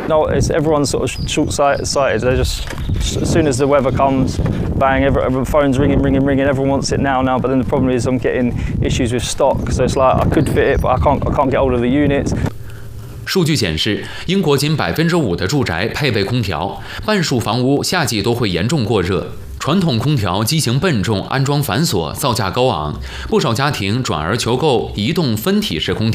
No, it's everyone's sort of short-sighted. They just as soon as the weather comes, bang, every phone's ringing. Everyone wants it now. But then the problem is I'm getting issues with stock. So it's like I could fit it, but I can't get hold of the units. 数据显示，英国仅5%的住宅配备空调，半数房屋夏季都会严重过热。传统空调机型笨重，安装繁琐，造价高昂，不少家庭转而求购移动分体式空调。